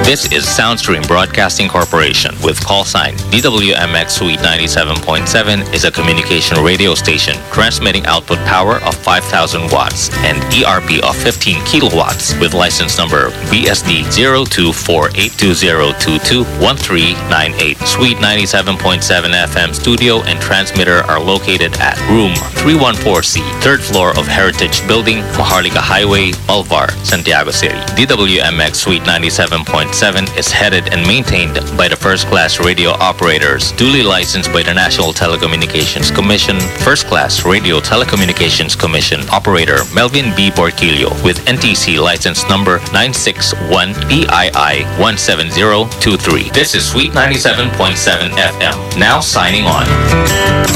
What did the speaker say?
This is Soundstream Broadcasting Corporation with call sign DWMX Suite 97.7 is a communication radio station transmitting output power of 5,000 watts and ERP of 15 kilowatts with license number BSD 024820221398. Suite 97.7 FM studio and transmitter are located at room 314C, third floor of Heritage Building, Maharlika Highway, Malvar, Santiago City. DWMX Suite 97.7 is headed and maintained by the first-class radio operators, duly licensed by the National Telecommunications Commission, first-class Radio Telecommunications Commission operator Melvin B. Portillo with NTC license number 961PII17023. This is Suite 97.7 FM. Now signing on.